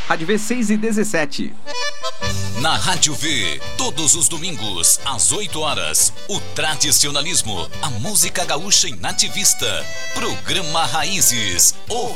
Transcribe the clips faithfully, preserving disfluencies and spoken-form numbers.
Rádio V seis e dezessete. Na Rádio V, todos os domingos, às oito horas, o tradicionalismo, a música gaúcha e nativista. Programa Raízes.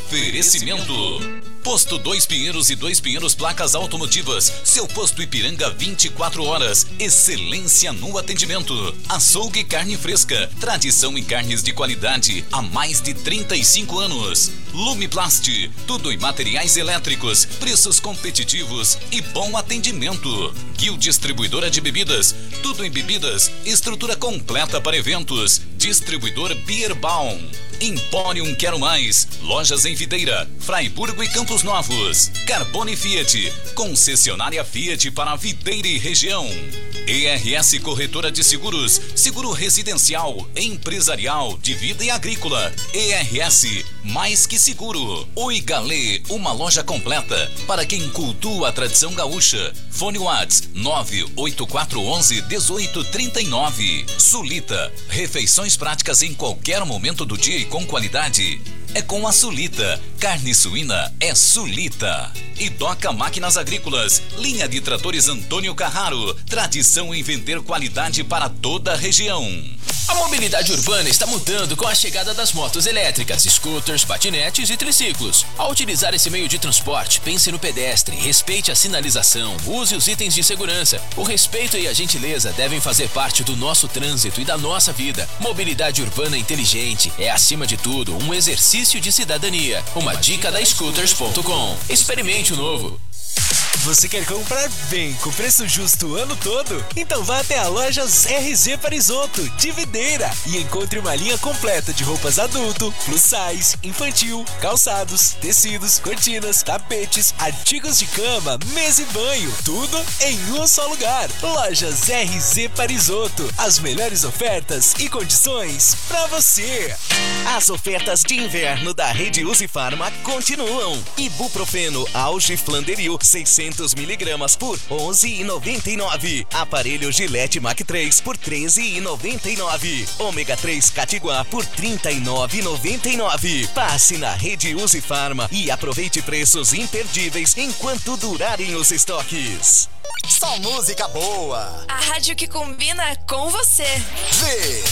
Oferecimento. Posto Dois Pinheiros e Dois Pinheiros Placas Automotivas. Seu posto Ipiranga vinte e quatro horas. Excelência no atendimento. Açougue e carne fresca. Tradição em carnes de qualidade há mais de trinta e cinco anos. Lumiplast. Tudo em materiais elétricos. Preços competitivos e bom atendimento. Guil Distribuidora de Bebidas. Tudo em bebidas. Estrutura completa para eventos. Distribuidor Beerbaum. Emporium Quero Mais. Lojas em Videira, Fraiburgo e Campos Novos. Carbone Fiat. Concessionária Fiat para Videira e região. E R S Corretora de Seguros. Seguro residencial, empresarial, de vida e agrícola. E R S, mais que seguro. Oi Galê, uma loja completa para quem cultua a tradição gaúcha. Fone Whats nove oito quatro um um oito três nove. Sulita, refeições práticas em qualquer momento do dia e com qualidade. É com a Sulita. Carne suína é Sulita. E Doca Máquinas Agrícolas. Linha de tratores Antônio Carraro. Tradição em vender qualidade para toda a região. A mobilidade urbana está mudando com a chegada das motos elétricas, scooters, patinetes e triciclos. Ao utilizar esse meio de transporte, pense no pedestre, respeite a sinalização, use os itens de segurança. O respeito e a gentileza devem fazer parte do nosso trânsito e da nossa vida. Mobilidade urbana inteligente é, acima de tudo, um exercício de cidadania. Uma dica da scooters ponto com. Experimente o novo. Você quer comprar bem com preço justo o ano todo? Então vá até a Lojas R Z Parisoto, de Videira, e encontre uma linha completa de roupas adulto, plus size, infantil, calçados, tecidos, cortinas, tapetes, artigos de cama, mesa e banho, tudo em um só lugar. Lojas R Z Parisoto, as melhores ofertas e condições para você. As ofertas de inverno da Rede Usifarma continuam. Ibuprofeno Auge Flanderil seiscentos miligramas por onze reais e noventa e nove centavos. Aparelho Gillette Mac três por treze reais e noventa e nove centavos. Ômega três Catiguá por trinta e nove reais e noventa e nove centavos. Passe na Rede Usifarma e aproveite preços imperdíveis enquanto durarem os estoques. Só música boa. A rádio que combina com você. Vê.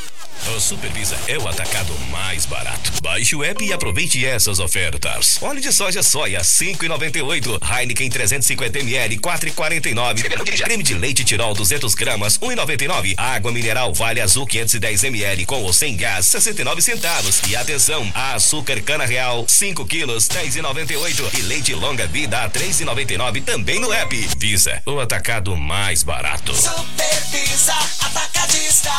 O Supervisa é o atacado mais barato. Baixe o app e aproveite essas ofertas. Óleo de soja soia cinco reais e noventa e oito centavos. Heineken trezentos e cinquenta mililitros quatro reais e quarenta e nove centavos. Creme de leite Tirol duzentas gramas um real e noventa e nove centavos. Água mineral Vale Azul quinhentos e dez mililitros com ou sem gás sessenta e nove centavos. E atenção, açúcar cana real cinco quilos dez reais e noventa e oito centavos. E leite longa vida a três reais e noventa e nove centavos também no app. Visa, o atacado mais barato. Supervisa Atacadista.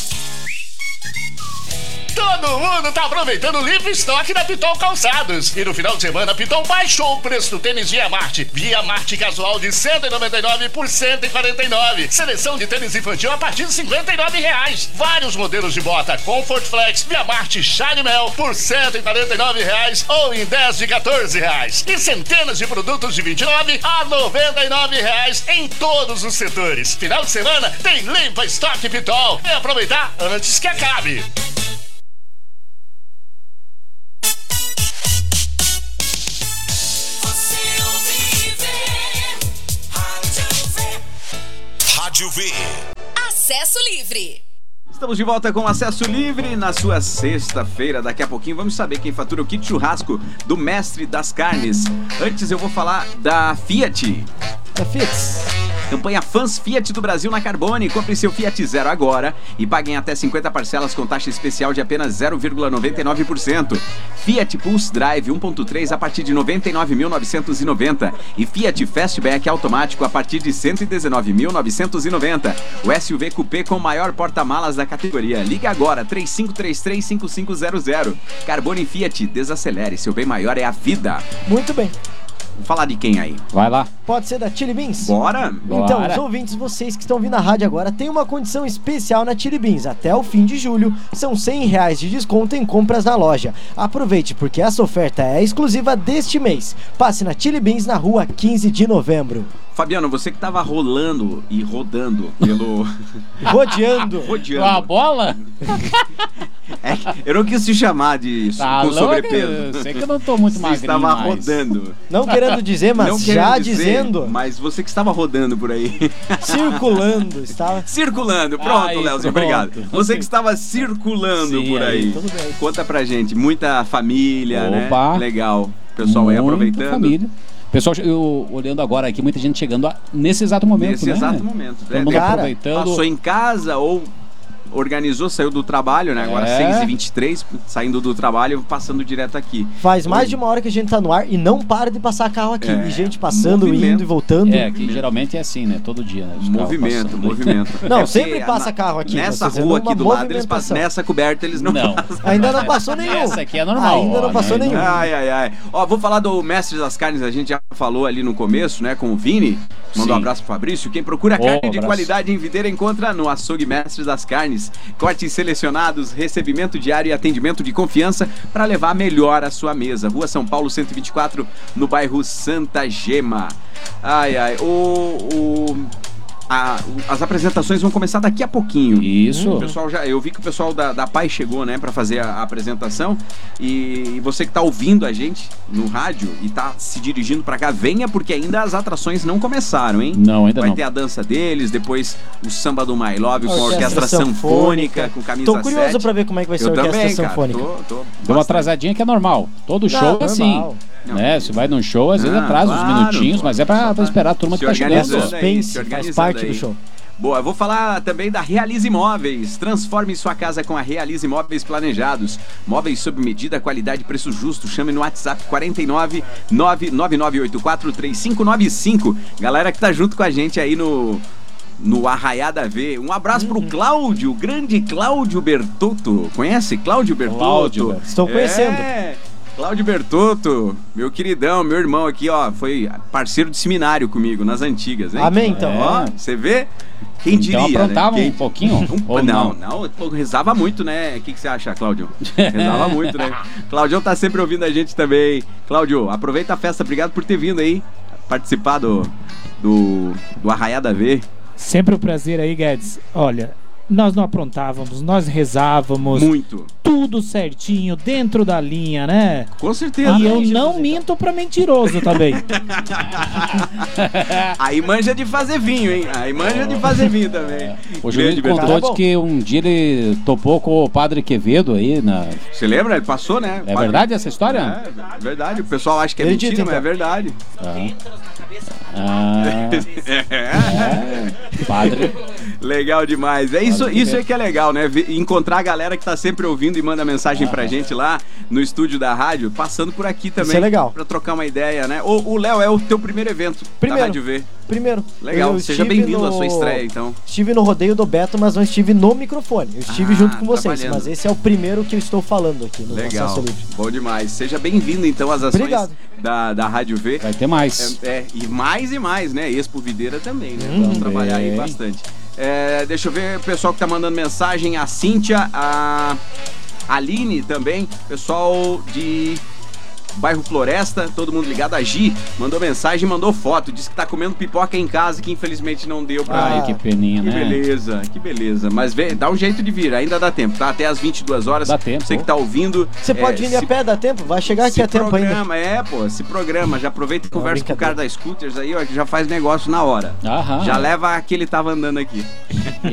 Todo mundo tá aproveitando o livre estoque da Pitol Calçados. E no final de semana, a Pitol baixou o preço do tênis Via Marte. Via Marte casual de cento e noventa e nove por cento e quarenta e nove. Seleção de tênis infantil a partir de cinquenta e nove reais. Vários modelos de bota Comfort Flex, Via Marte Shine Mel por cento e quarenta e nove reais ou em dez de quatorze reais. E centenas de produtos de vinte e nove a noventa e nove reais em todos os setores. Final de semana tem limpa estoque Pitol. É aproveitar antes que acabe. Rádio V. Acesso livre. Estamos de volta com Acesso Livre na sua sexta-feira. Daqui a pouquinho vamos saber quem fatura o kit churrasco do Mestre das Carnes. Antes eu vou falar da Fiat. Da Fiat. Campanha Fãs Fiat do Brasil na Carbone. Compre seu Fiat Zero agora e paguem até cinquenta parcelas com taxa especial de apenas zero vírgula noventa e nove por cento. Fiat Pulse Drive um ponto três a partir de noventa e nove mil novecentos e noventa e Fiat Fastback automático a partir de cento e dezenove mil novecentos e noventa. O S U V Coupé com maior porta-malas da categoria. Ligue agora, três cinco três três, cinco cinco zero zero. Carbone Fiat, desacelere, seu bem maior é a vida. Muito bem. Vamos falar de quem aí? Vai lá. Pode ser da Chili Beans? Bora! Então, Bora. os ouvintes, vocês que estão vindo na rádio agora, tem uma condição especial na Chili Beans. Até o fim de julho, são cem reais de desconto em compras na loja. Aproveite, porque essa oferta é exclusiva deste mês. Passe na Chili Beans na rua quinze de novembro. Fabiano, você que tava rolando e rodando pelo... Rodeando. Rodeando. A bola? É que eu não quis te chamar de Tá com louco? sobrepeso. Eu sei que eu não tô muito Você magrinho estava mais. rodando. Não querendo dizer, mas Não já querendo dizer, dizendo. Mas você que estava rodando por aí. Circulando, estava. Circulando. Pronto, Ai, Léo, pronto. obrigado. Você que estava circulando Sim, por aí. aí, tudo bem. Conta pra gente. Muita família, Opa. né? Legal. O pessoal aí Muita aproveitando. família. Pessoal, eu, olhando agora aqui, muita gente chegando a- nesse exato momento, Nesse né? exato momento. Todo mundo Cara, aproveitando. Passou em casa ou organizou, saiu do trabalho, né? Agora É. seis e vinte e três, saindo do trabalho, passando direto aqui. Faz mais Oi. de uma hora que a gente tá no ar e não para de passar carro aqui. É. E gente passando, Movimento. indo e voltando. É, que geralmente é assim, né? Todo dia, né? Os carros Movimento, passando. movimento. Não, É porque sempre passa na- carro aqui, Nessa vocês rua andam aqui do uma lado, eles passam. movimentação. Nessa coberta, eles não, Não. passam. Ainda não passou nenhum. Essa aqui é normal. Ainda não ó, passou né? nenhum. Ai, ai, ai. Ó, vou falar do Mestre das Carnes, a gente já falou ali no começo, né, com o Vini. Mandou um Sim. abraço pro Fabrício. Quem procura Ô, carne de abraço. qualidade em Videira encontra no Açougue Mestres das Carnes. Cortes selecionados, recebimento diário e atendimento de confiança para levar melhor a sua mesa. Rua São Paulo cento e vinte e quatro, no bairro Santa Gema. Ai, ai. O... o... a- o- as apresentações vão começar daqui a pouquinho. Isso. O pessoal já, eu vi que o pessoal da, da Pai chegou, né, pra fazer a, a apresentação. E, e você que tá ouvindo a gente no rádio e tá se dirigindo pra cá, venha, porque ainda as atrações não começaram, hein? Não, ainda Vai não. ter a dança deles, depois o samba do My Love com a Orquestra orquestra sanfônica, com camisa Tô curioso sete. pra ver como é que vai ser Eu a orquestra também, cara. sanfônica. Tô, tô Deu uma bastante. atrasadinha que é normal. Todo Não, show é assim. normal. Não. Né? Você vai num show, às vezes Ah, atrasa uns claro, minutinhos, pô. mas é pra, pra esperar a turma Se que tá chegando. organizando. Suspense, aí, se faz organizando parte aí. do show. Boa, eu vou falar também da Realize Imóveis. Transforme sua casa com a Realize Imóveis Planejados. Móveis sob medida, qualidade e preço justo. Chame no WhatsApp quarenta e nove, nove nove nove oito quatro, três cinco nove cinco. Galera que tá junto com a gente aí no... no Arraiada V. Um abraço pro Cláudio, grande Cláudio Bertotto. Conhece Cláudio Bertotto? Cláudio, estou conhecendo. É, Cláudio Bertotto, meu queridão, meu irmão aqui, ó, foi parceiro de seminário comigo nas antigas, hein? Amém, então. Ó, você vê? Quem diria, Então aprontava né? Quem- um pouquinho? Um- Ou não, não? não, eu rezava muito, né? O que, que você acha, Cláudio? Rezava muito, né? Cláudio tá sempre ouvindo a gente também. Cláudio, aproveita a festa, obrigado por ter vindo aí, participar do, do, do Arraiada V. Sempre um prazer aí, Guedes. Olha, nós não aprontávamos, nós rezávamos. Muito. Tudo certinho, dentro da linha, né? Com certeza. E eu não minto pra mentiroso também. Aí manja de fazer vinho, hein? Aí manja de fazer vinho também. O Juninho Grande contou Bertotto. de que um dia ele topou com o Padre Quevedo aí na... Você lembra? Ele passou, né? É verdade essa história? É, verdade. O pessoal acha que é Acredito, mentira, mas é então. verdade. Ah, É. Padre. Legal demais. É isso, Padre isso é Quevedo. que é legal, né? Ver- Encontrar a galera que tá sempre ouvindo e manda mensagem pra gente lá no estúdio da rádio, passando por aqui também. Isso é legal. Pra trocar uma ideia, né? O o Léo é o teu primeiro evento Primeiro. da Rádio V. Primeiro. Legal. eu Seja estive bem-vindo à no- sua estreia, então. Estive no rodeio do Beto, mas não estive no microfone. Eu estive Ah, junto com vocês, trabalhando. mas esse é o primeiro que eu estou falando aqui no Legal. Acesso Livre. Bom demais. Seja bem-vindo, então, às ações Obrigado. da, da Rádio V. Vai ter mais. É, é, e mais e mais, né? Expo Videira também, né? Hum, Vamos trabalhar aí bem. bastante. É, deixa eu ver o pessoal que tá mandando mensagem. A Cíntia, a Aline também. Pessoal de bairro Floresta, todo mundo ligado. A Gi mandou mensagem, mandou foto. Disse que tá comendo pipoca em casa, que infelizmente não deu pra Ai, ir. que peninha, Que né? beleza, que beleza. Mas vê, dá um jeito de vir, ainda dá tempo, tá? Até às vinte e duas horas. Dá tempo. Você que tá ouvindo. Você pode é, ir a se- pé, dá tempo? Vai chegar aqui se a tempo ainda. programa, é, pô, se programa, já aproveita e Não, conversa com o cara brincadeira. da Scooters aí, ó, que já faz negócio na hora. Aham. Já leva a que ele tava andando aqui.